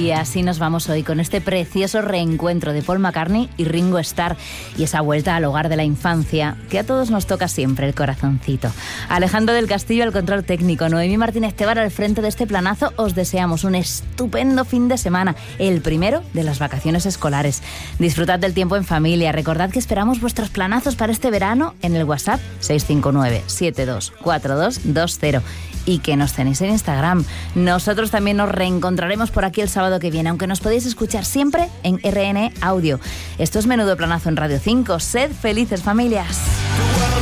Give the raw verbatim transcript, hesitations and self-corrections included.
Y así nos vamos hoy con este precioso reencuentro de Paul McCartney y Ringo Starr y esa vuelta al hogar de la infancia que a todos nos toca siempre el corazoncito. Alejandro del Castillo al control técnico, Noemí Martínez Tebar al frente de este planazo. Os deseamos un estupendo fin de semana, el primero de las vacaciones escolares. Disfrutad del tiempo en familia. Recordad que esperamos vuestros planazos para este verano en el WhatsApp seis cinco nueve, siete dos cuatro dos dos cero y que nos tenéis en Instagram. Nosotros también nos reencontraremos por aquí el sábado que viene, aunque nos podéis escuchar siempre en R N Audio. Esto es Menudo Planazo en Radio cinco. Sed felices, familias.